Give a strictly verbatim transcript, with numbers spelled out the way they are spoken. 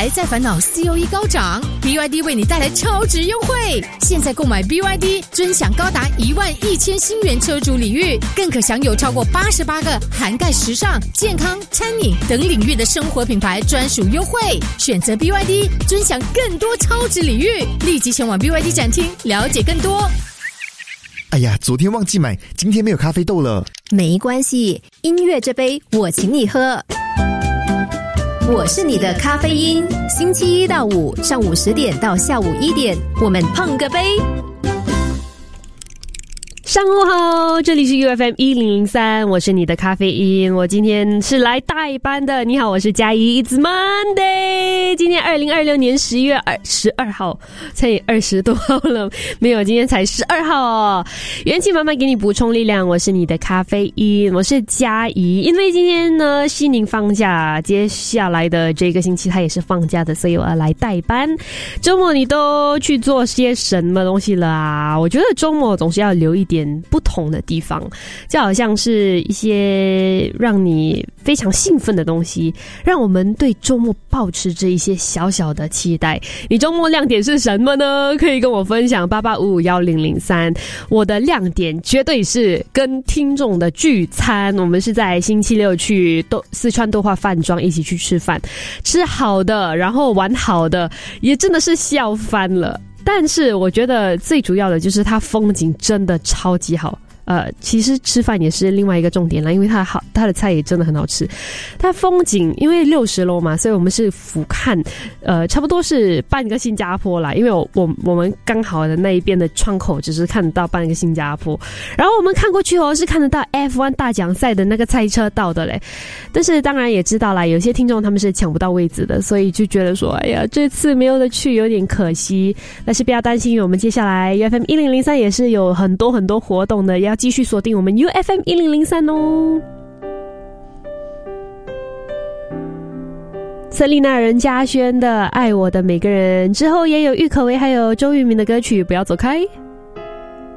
还在烦恼 C O E 高涨 ？B Y D 为你带来超值优惠，现在购买 B Y D 尊享高达一万一千新元车主礼遇，更可享有超过八十八个涵盖时尚、健康、餐饮等领域的生活品牌专属优惠。选择 B Y D 尊享更多超值礼遇，立即前往 B Y D 展厅了解更多。 哎呀，昨天忘记买，今天没有咖啡豆了。 没关系，音乐这杯我请你喝。我是你的咖啡因，星期一到五上午十点到下午一点，我们碰个杯。 上午好，这里是 U F M 一零零三，我是你的咖啡因，我今天是来代班的。你好，我是嘉怡 ，It's Monday。今天二零二六年十月二十二号，才二十多号了，没有，今天才十二号哦。元气满满，给你补充力量。我是你的咖啡因，我是嘉怡。因为今天呢，西宁放假，接下来的这个星期他也是放假的，所以我要来代班。周末你都去做些什么东西了啊？我觉得周末总是要留一点不同的地方，就好像是一些让你非常兴奋的东西，让我们对周末抱持着一些小小的期待。你周末亮点是什么呢？可以跟我分享八八五五一零零三。我的亮点绝对是跟听众的聚餐，我们是在星期六去豆四川豆花饭庄一起去吃饭，吃好的，然后玩好的，也真的是笑翻了。但是我觉得最主要的就是它风景真的超级好。呃，其实吃饭也是另外一个重点啦，因为它好，它的菜也真的很好吃。它风景，因为六十楼嘛，所以我们是俯瞰，呃，差不多是半个新加坡啦。因为我我我们刚好的那一边的窗口只是看得到半个新加坡，然后我们看过去哦，是看得到 F 一 大奖赛的那个赛车道的嘞。但是当然也知道啦，有些听众他们是抢不到位置的，所以就觉得说，哎呀，这次没有得去，有点可惜。但是不要担心，因为我们接下来 U F M 一零零三也是有很多很多活动的，要继续锁定我们 U F M 一零零三哦。瑟丽娜任嘉萱的《爱我的每个人》之后，也有郁可唯还有周渝民的歌曲《不要走开》。